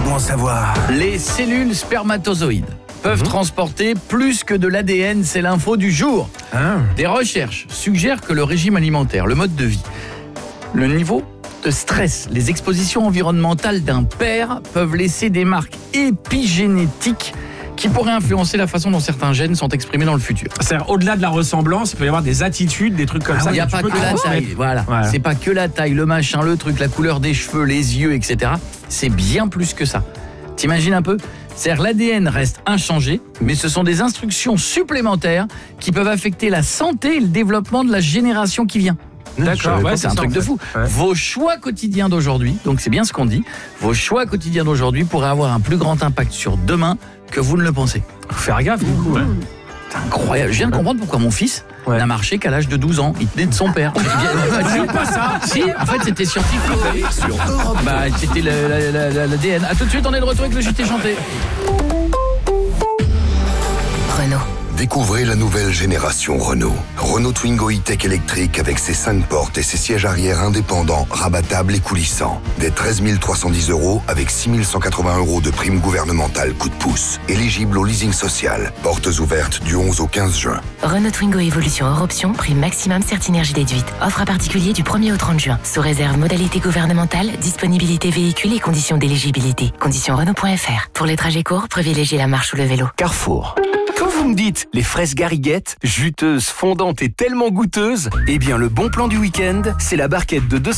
bon à savoir. Les cellules spermatozoïdes peuvent transporter plus que de l'ADN, c'est l'info du jour. Des recherches suggèrent que le régime alimentaire, le mode de vie, le niveau de stress, les expositions environnementales d'un père peuvent laisser des marques épigénétiques qui pourraient influencer la façon dont certains gènes sont exprimés dans le futur. C'est-à-dire, au-delà de la ressemblance, il peut y avoir des attitudes, des trucs comme ça. Il n'y a pas que la taille, voilà. C'est pas que la taille, le machin, le truc, la couleur des cheveux, les yeux, etc. C'est bien plus que ça. T'imagines un peu ? C'est-à-dire l'ADN reste inchangé, mais ce sont des instructions supplémentaires qui peuvent affecter la santé et le développement de la génération qui vient. D'accord, Ouais, c'est un truc de fou. Ouais. Vos choix quotidiens d'aujourd'hui, donc c'est bien ce qu'on dit, vos choix quotidiens d'aujourd'hui pourraient avoir un plus grand impact sur demain que vous ne le pensez. Faut faire gaffe, du coup. C'est incroyable. Je viens de comprendre pourquoi mon fils n'a marché qu'à l'âge de 12 ans. Il tenait de son père. Pas ça. Si, en fait, c'était scientifique. Bah, c'était l'ADN. A tout de suite, on est de retour avec le JT chanté. Renault. Découvrez la nouvelle génération Renault. Renault Twingo E-Tech électrique avec ses 5 portes et ses sièges arrière indépendants, rabattables et coulissants. Dès 13 310 € avec 6 180 € de prime gouvernementale coup de pouce. Éligible au leasing social. Portes ouvertes du 11 au 15 juin. Renault Twingo Évolution hors option, prime maximum Certinergie déduite. Offre à particulier du 1er au 30 juin. Sous réserve modalité gouvernementale, disponibilité véhicule et conditions d'éligibilité. Conditions Renault.fr. Pour les trajets courts, privilégiez la marche ou le vélo. Carrefour. Quand vous me dites les fraises Gariguette, juteuses, fondantes et tellement goûteuses, eh bien le bon plan du week-end, c'est la barquette de